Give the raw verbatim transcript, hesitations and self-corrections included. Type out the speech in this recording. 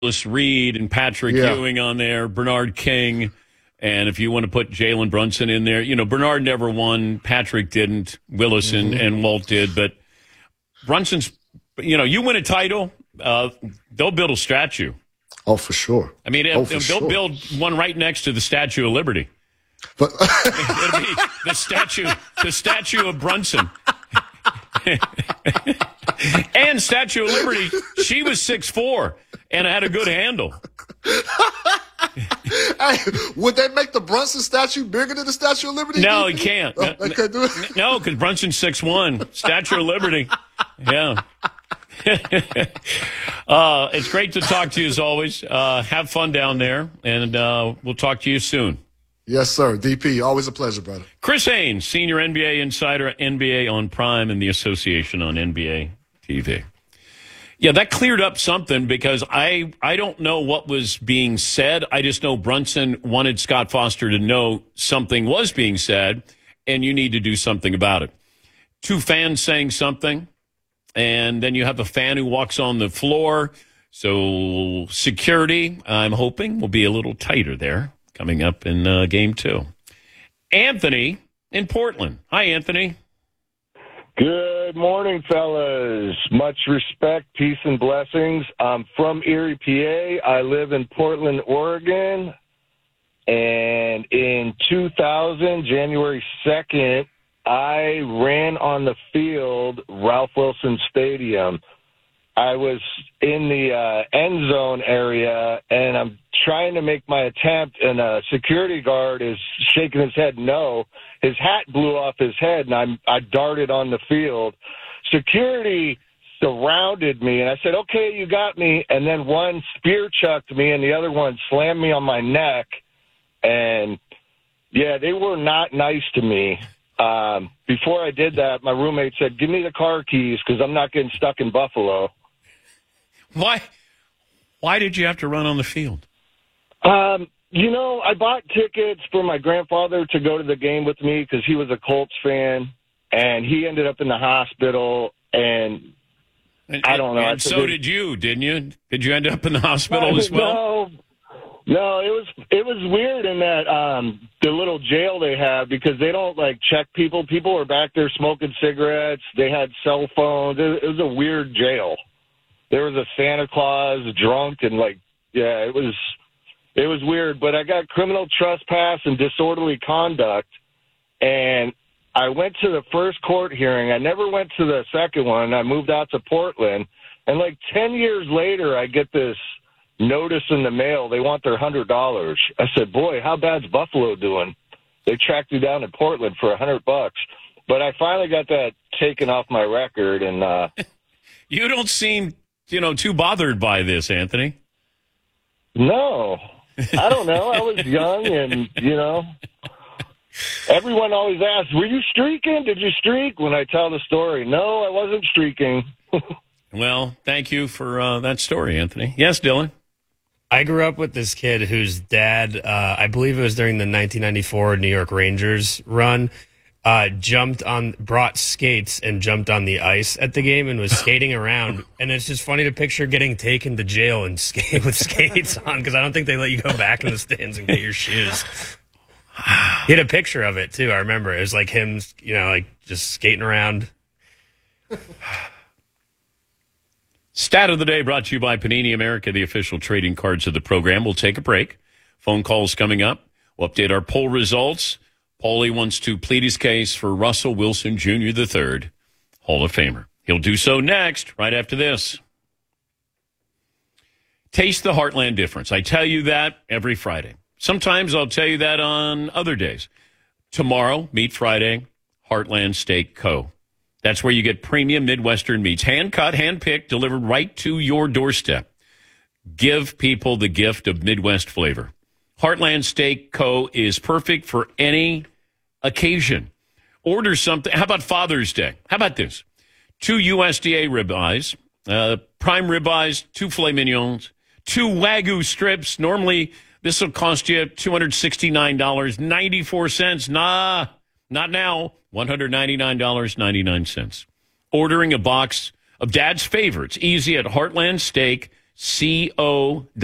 Willis Reed and Patrick Yeah. Ewing on there, Bernard King. And if you want to put Jalen Brunson in there, you know, Bernard never won. Patrick didn't. Willis and, Mm-hmm. and Walt did. But Brunson's, you know, you win a title, uh, they'll build a statue. Oh, for sure. I mean, oh, they'll sure. build one right next to the Statue of Liberty. But It'll be the statue, the statue of Brunson. And Statue of Liberty, she was six foot four and had a good handle. hey, would they make the Brunson statue bigger than the Statue of Liberty? No, he can't. Oh, they can't do it? No, because Brunson's six one. Statue of Liberty. Yeah. uh, it's great to talk to you as always. Uh, have fun down there, and uh, we'll talk to you soon. Yes, sir. D P, always a pleasure, brother. Chris Haynes, senior N B A insider, N B A on Prime, and the Association on N B A T V. Yeah, that cleared up something because I, I don't know what was being said. I just know Brunson wanted Scott Foster to know something was being said, and you need to do something about it. Two fans saying something, and then you have a fan who walks on the floor. So security, I'm hoping, will be a little tighter there coming up in uh, game two. Anthony in Portland. Hi, Anthony. Good morning, fellas. Much respect, peace, and blessings. I'm from Erie, P A. I live in Portland, Oregon. And in two thousand, January second, I ran on the field, Ralph Wilson Stadium. I was in the uh, end zone area, and I'm trying to make my attempt, and a security guard is shaking his head no. His hat blew off his head, and I'm, I darted on the field. Security surrounded me, and I said, okay, you got me. And then one spear chucked me, and the other one slammed me on my neck. And, yeah, they were not nice to me. Um, before I did that, my roommate said, give me the car keys because I'm not getting stuck in Buffalo. Why Why did you have to run on the field? Um, you know, I bought tickets for my grandfather to go to the game with me because he was a Colts fan, and he ended up in the hospital, and And, I don't know. And I so figured- did you, didn't you? Did you end up in the hospital as well? No, no, it was it was weird in that um, the little jail they have because they don't like check people. People were back there smoking cigarettes. They had cell phones. It, it was a weird jail. There was a Santa Claus drunk and like yeah, it was it was weird. But I got criminal trespass and disorderly conduct, and I went to the first court hearing. I never went to the second one. I moved out to Portland, and like ten years later, I get this notice in the mail. They want their one hundred dollars. I said, boy, how bad's Buffalo doing? They tracked me down in Portland for one hundred bucks. But I finally got that taken off my record. And uh, You don't seem, you know, too bothered by this, Anthony. no, I don't know. I was young and, you know, everyone always asks, were you streaking? Did you streak? When I tell the story, no, I wasn't streaking. Well, thank you for uh, that story, Anthony. Yes, Dylan? I grew up with this kid whose dad, uh, I believe it was during the nineteen ninety-four New York Rangers run, uh, jumped on, brought skates and jumped on the ice at the game and was skating around. And it's just funny to picture getting taken to jail and skate with skates on because I don't think they let you go back in the stands and get your shoes. He had a picture of it, too. I remember. It was like him, you know, like just skating around. Stat of the day brought to you by Panini America, the official trading cards of the program. We'll take a break. Phone calls coming up. We'll update our poll results. Paulie wants to plead his case for Russell Wilson Junior the third, Hall of Famer. He'll do so next, right after this. Taste the Heartland difference. I tell you that every Friday. Sometimes I'll tell you that on other days. Tomorrow, Meat Friday, Heartland Steak Co. That's where you get premium Midwestern meats, hand-cut, hand-picked, delivered right to your doorstep. Give people the gift of Midwest flavor. Heartland Steak Co. is perfect for any occasion. Order something. How about Father's Day? How about this? Two U S D A ribeyes, uh, prime ribeyes, two filet mignons, two Wagyu strips. Normally, this will cost you two hundred sixty-nine dollars and ninety-four cents. Nah, not now. one hundred ninety-nine dollars and ninety-nine cents. Ordering a box of Dad's favorites, easy at heartland steak C O